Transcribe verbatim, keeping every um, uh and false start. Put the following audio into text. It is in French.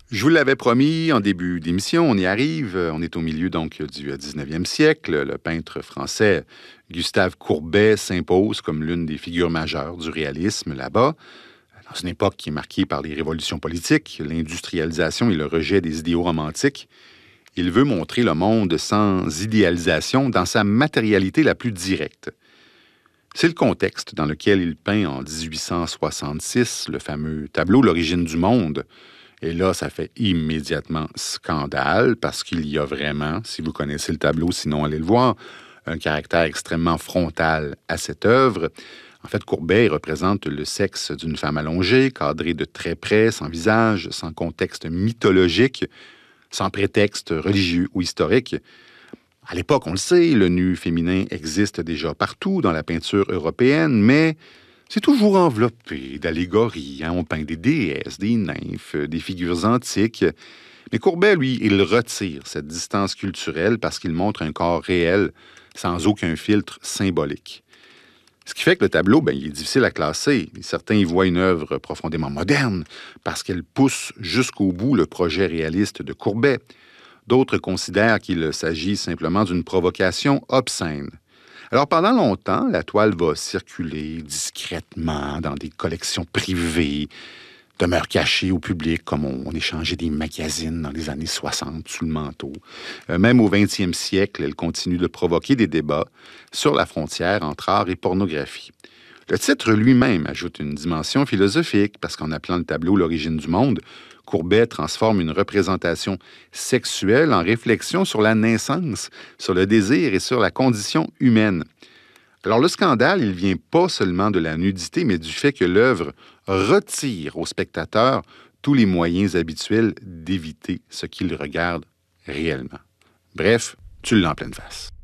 Je vous l'avais promis en début d'émission, on y arrive. On est au milieu donc du dix-neuvième siècle. Le peintre français Gustave Courbet s'impose comme l'une des figures majeures du réalisme là-bas. Dans une époque qui est marquée par les révolutions politiques, l'industrialisation et le rejet des idéaux romantiques, il veut montrer le monde sans idéalisation dans sa matérialité la plus directe. C'est le contexte dans lequel il peint en dix-huit cent soixante-six le fameux tableau L'origine du monde. Et là, ça fait immédiatement scandale parce qu'il y a vraiment, si vous connaissez le tableau, sinon allez le voir, un caractère extrêmement frontal à cette œuvre. En fait, Courbet représente le sexe d'une femme allongée, cadrée de très près, sans visage, sans contexte mythologique, sans prétexte religieux ou historique. À l'époque, on le sait, le nu féminin existe déjà partout dans la peinture européenne, mais c'est toujours enveloppé d'allégories. Hein? On peint des déesses, des nymphes, des figures antiques. Mais Courbet, lui, il retire cette distance culturelle parce qu'il montre un corps réel, sans aucun filtre symbolique. Ce qui fait que le tableau, ben, il est difficile à classer. Certains y voient une œuvre profondément moderne parce qu'elle pousse jusqu'au bout le projet réaliste de Courbet. D'autres considèrent qu'il s'agit simplement d'une provocation obscène. Alors, pendant longtemps, la toile va circuler discrètement dans des collections privées, demeure cachée au public, comme on, on échangeait des magazines dans les années soixante sous le manteau. Euh, même au vingtième siècle, elle continue de provoquer des débats sur la frontière entre art et pornographie. Le titre lui-même ajoute une dimension philosophique, parce qu'en appelant le tableau L'origine du monde, Courbet transforme une représentation sexuelle en réflexion sur la naissance, sur le désir et sur la condition humaine. Alors le scandale, il vient pas seulement de la nudité, mais du fait que l'œuvre retire au spectateur tous les moyens habituels d'éviter ce qu'il regarde réellement. Bref, tu l'as en pleine face.